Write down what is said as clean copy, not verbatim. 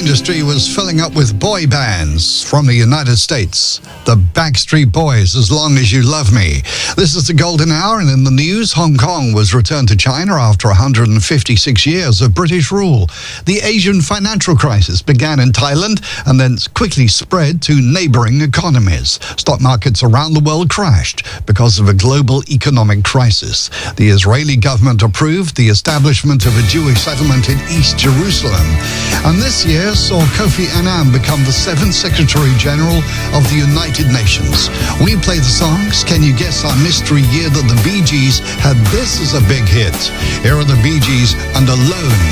industry was filling up with boy bands from the United States. The Backstreet Boys, As Long As You Love Me. This is the Golden Hour, and in the news, Hong Kong was returned to China after 156 years of British rule. The Asian financial crisis began in Thailand and then quickly spread to neighboring economies. Stock markets around the world crashed because of a global economic crisis. The Israeli government approved the establishment of a Jewish settlement in East Jerusalem. And this year saw Kofi Annan become the 7th Secretary General of the United Nations. We play the songs. Can you guess our mystery year that the Bee Gees had this as a big hit? Here are the Bee Gees and Alone.